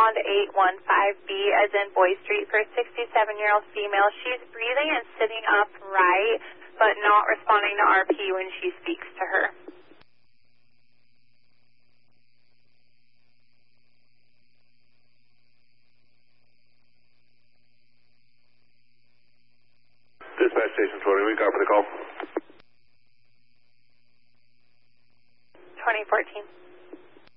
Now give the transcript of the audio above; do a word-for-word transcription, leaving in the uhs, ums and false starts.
on to eight one five B as in Boy Street for a sixty-seven-year-old female. She's breathing and sitting upright, but not responding to R P when she speaks to her. Dispatch Station twenty, we copy the call. twenty fourteen.